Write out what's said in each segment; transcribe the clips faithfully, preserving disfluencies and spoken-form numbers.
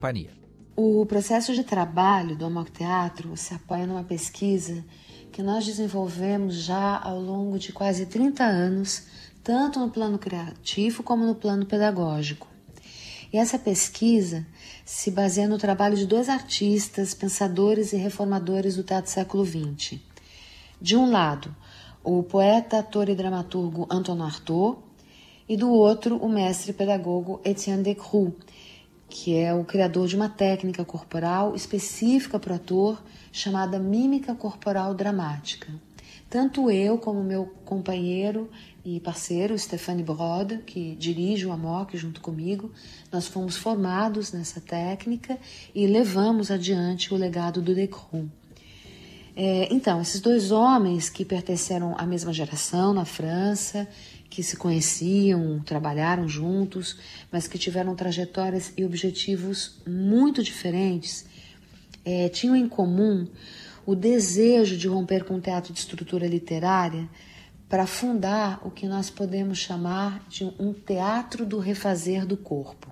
companhia. O processo de trabalho do Amok Teatro se apoia numa pesquisa que nós desenvolvemos já ao longo de quase trinta anos, tanto no plano criativo como no plano pedagógico. E essa pesquisa se baseia no trabalho de dois artistas, pensadores e reformadores do teatro do século vinte. De um lado, o poeta, ator e dramaturgo Antonin Artaud, e do outro, o mestre pedagogo Etienne Decroux, que é o criador de uma técnica corporal específica para o ator, chamada mímica corporal dramática. Tanto eu como meu companheiro e parceiro, Stéphane Brode, que dirige o Amok junto comigo, nós fomos formados nessa técnica e levamos adiante o legado do Decroux. É, então, esses dois homens que pertenceram à mesma geração na França, que se conheciam, trabalharam juntos, mas que tiveram trajetórias e objetivos muito diferentes, é, tinham em comum o desejo de romper com o teatro de estrutura literária para fundar o que nós podemos chamar de um teatro do refazer do corpo.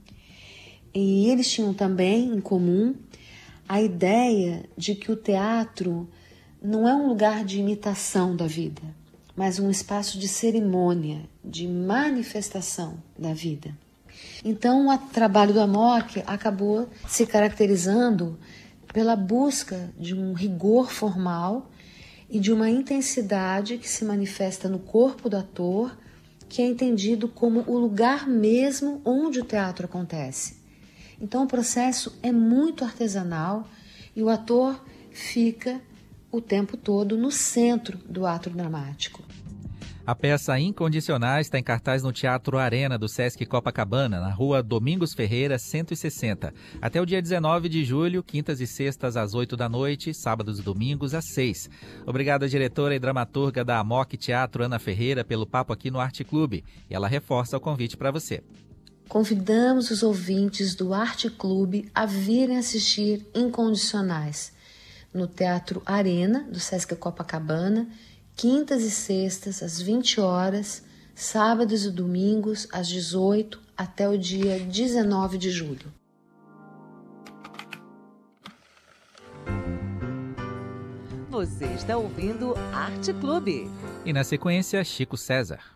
E eles tinham também em comum a ideia de que o teatro não é um lugar de imitação da vida, mas um espaço de cerimônia, de manifestação da vida. Então, o trabalho do Amok acabou se caracterizando pela busca de um rigor formal e de uma intensidade que se manifesta no corpo do ator, que é entendido como o lugar mesmo onde o teatro acontece. Então, o processo é muito artesanal e o ator fica o tempo todo no centro do ato dramático. A peça Incondicionais está em cartaz no Teatro Arena do Sesc Copacabana, na rua Domingos Ferreira, cento e sessenta. Até o dia dezenove de julho, quintas e sextas às oito da noite, sábados e domingos às seis. Obrigado à diretora e dramaturga da Amok Teatro, Ana Ferreira, pelo papo aqui no Arte Clube. E ela reforça o convite para você. Convidamos os ouvintes do Arte Clube a virem assistir Incondicionais no Teatro Arena do Sesc Copacabana, quintas e sextas, às vinte horas, sábados e domingos, às dezoito, até o dia dezenove de julho. Você está ouvindo Arte Clube. E na sequência, Chico César.